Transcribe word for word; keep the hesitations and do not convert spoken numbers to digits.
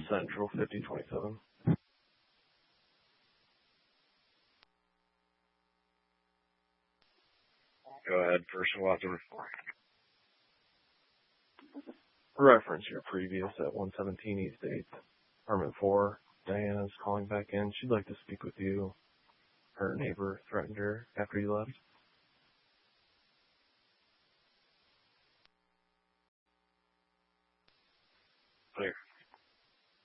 Central fifty twenty-seven. Go ahead, person will have to report. Reference your previous at one seventeen East eighth. Apartment four. Diana's calling back in. She'd like to speak with you. Her neighbor threatened her after you left.